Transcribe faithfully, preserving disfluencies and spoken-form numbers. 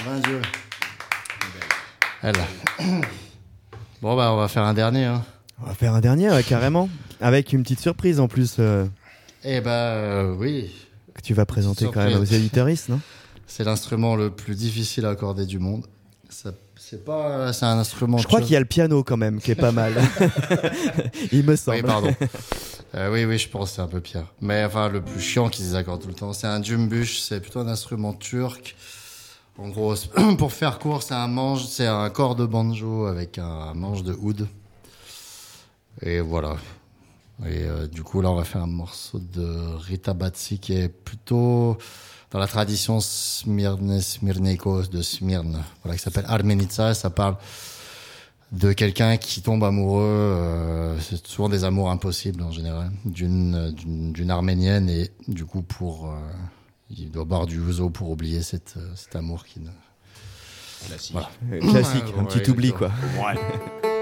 vingt Dieu. Elle. Bon, bah, on va faire un dernier. Hein. On va faire un dernier, ouais, carrément. Avec une petite surprise en plus. Euh, eh bah, euh, oui. Que tu vas présenter quand même aux éditeuristes, non? C'est l'instrument le plus difficile à accorder du monde. Ça, c'est pas, c'est un instrument. Je crois qu'il y a le piano quand même, qui est pas mal. Il me semble. Oui, pardon. Euh, oui, oui, je pense que c'est un peu pire. Mais enfin, le plus chiant qu'ils accordent tout le temps, c'est un djumbush. C'est plutôt un instrument turc. En gros, pour faire court, c'est un manche, c'est un corps de banjo avec un manche de oud. Et voilà. Et euh, du coup, là, on va faire un morceau de Rita Batsi qui est plutôt dans la tradition Smyrne, Smyrneikos de Smyrne, voilà, qui s'appelle Armenitsa. Ça parle de quelqu'un qui tombe amoureux, euh, c'est souvent des amours impossibles en général, d'une, d'une, d'une arménienne, et du coup, pour, euh, il doit boire du ouzo pour oublier cette, cet amour qui ne... Classique. Voilà. Classique, Ouais, un ouais, petit oubli, exactement. quoi. Ouais.